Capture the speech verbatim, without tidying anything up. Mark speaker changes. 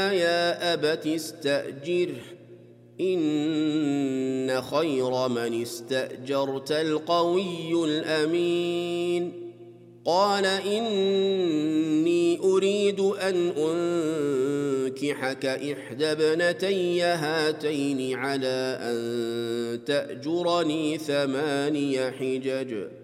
Speaker 1: يا أبت استأجره إن خير من استأجرت القوي الأمين. قال إني أريد أن أنكحك إحدى ابنتي هاتين على أن تأجرني ثماني حجج